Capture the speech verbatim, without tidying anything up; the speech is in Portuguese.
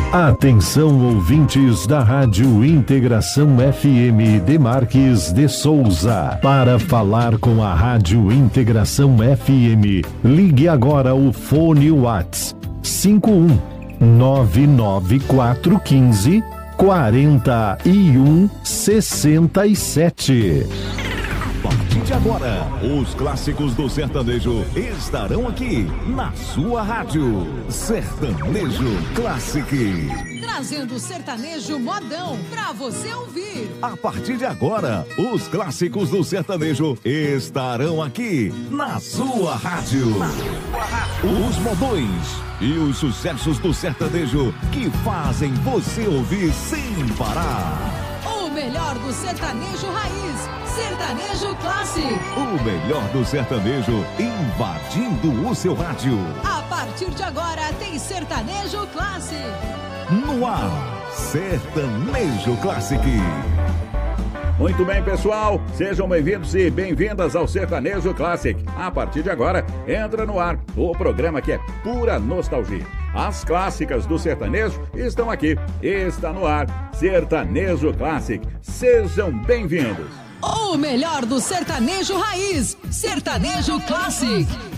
Atenção, ouvintes da Rádio Integração F M de Marques de Souza. Para falar com a Rádio Integração F M, ligue agora o fone Whats cinco um nove nove quatro um cinco quarenta e um sessenta e sete. A partir de agora, os clássicos do sertanejo estarão aqui na sua rádio. Sertanejo Classic. Trazendo o sertanejo modão pra você ouvir. A partir de agora, os clássicos do sertanejo estarão aqui na sua rádio. Na sua rádio. Os modões e os sucessos do sertanejo que fazem você ouvir sem parar. O melhor do sertanejo raiz, Sertanejo Classic. O melhor do sertanejo invadindo o seu rádio. A partir de agora tem Sertanejo Classic. No ar, Sertanejo Classic. Muito bem, pessoal, sejam bem-vindos e bem-vindas ao Sertanejo Classic. A partir de agora, entra no ar o programa que é pura nostalgia. As clássicas do sertanejo estão aqui. Está no ar, Sertanejo Classic. Sejam bem-vindos. O melhor do sertanejo raiz, Sertanejo Classic.